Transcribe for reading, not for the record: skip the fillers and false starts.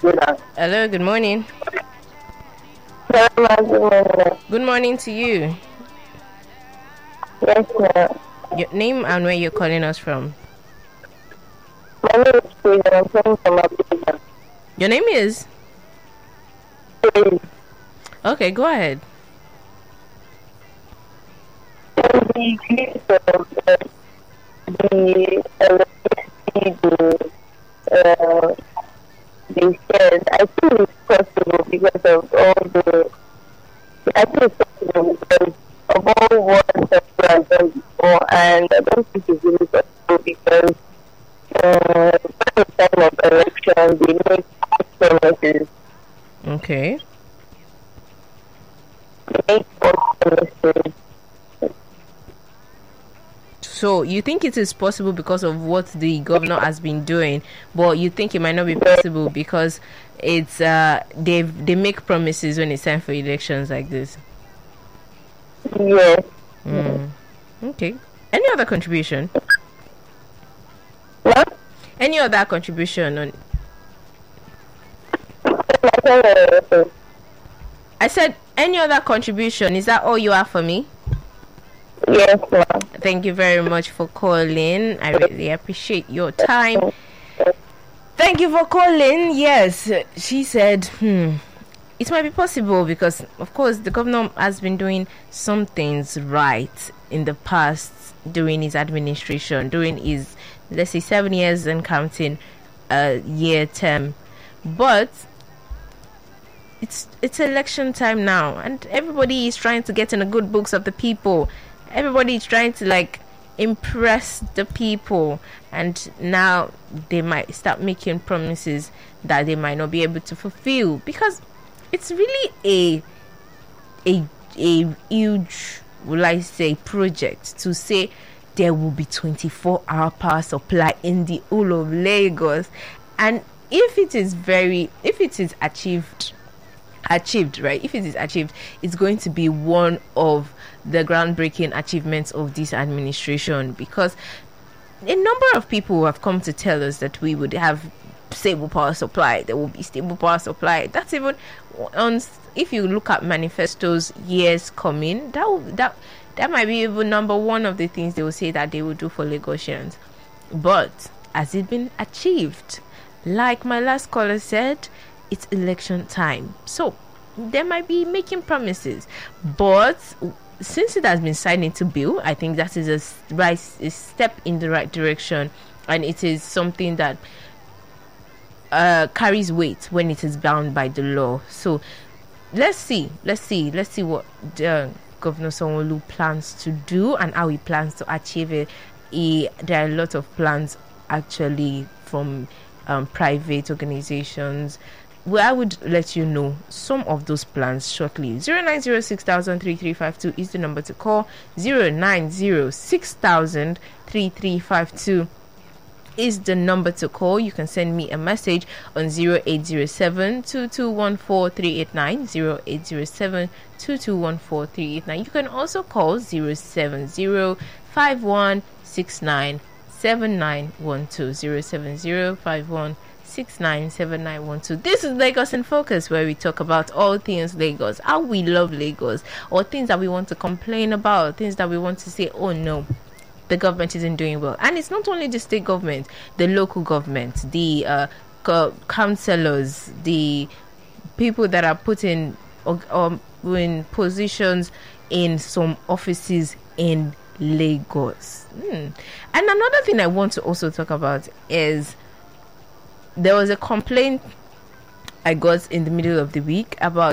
Hello, good morning. Good morning. Good morning to you. Yes, ma'am. Your name and where you're calling us from. My name is Chris and I'm calling from Abuja. Your name is? Chris. Okay, go ahead. The case of the electricity, they said, I think it's possible because of all the, I think it's possible because of all what the has done before, and I don't think it's really possible because at the time of election, they make promises. Okay. They make false promises. So you think it is possible because of what the governor has been doing, but you think it might not be possible because it's they make promises when it's time for elections like this. Yes. Okay. Any other contribution? What? Any other contribution on? I said any other contribution. Is that all you have for me? Yes, ma'am. Thank you very much for calling. I really appreciate your time. Thank you for calling. Yes, she said, it might be possible because, of course, the governor has been doing some things right in the past during his administration, during his, let's say, 7 years and counting year term. But it's election time now, and everybody is trying to get in the good books of the people. Everybody is trying to impress the people, and now they might start making promises that they might not be able to fulfill because it's really a huge, will I say, project to say there will be 24-hour power supply in the whole of Lagos. And if it is achieved, right? If it is achieved, it's going to be one of the groundbreaking achievements of this administration, because a number of people have come to tell us that we would have stable power supply. There will be stable power supply. That's even on, if you look at manifestos years coming, that might be even number one of the things they will say that they will do for Lagosians. But has it been achieved? Like my last caller said, it's election time, so they might be making promises, but since it has been signed into bill, I think that is a step in the right direction, and it is something that carries weight when it is bound by the law. So let's see what Governor Sanwo-Olu plans to do and how he plans to achieve it. There are a lot of plans actually from private organizations. Well, I would let you know some of those plans shortly. 0906003352 is the number to call. 0906003352 is the number to call. You can send me a message on 0807-2214-389, 0807-2214-389. You can also call 070-5169-7912, 070-5169-7912. This is Lagos in Focus, where we talk about all things Lagos, how we love Lagos, or things that we want to complain about, things that we want to say, oh no, the government isn't doing well. And it's not only the state government, the local government, the councillors, the people that are put in positions in some offices in Lagos. And another thing I want to also talk about is there was a complaint I got in the middle of the week about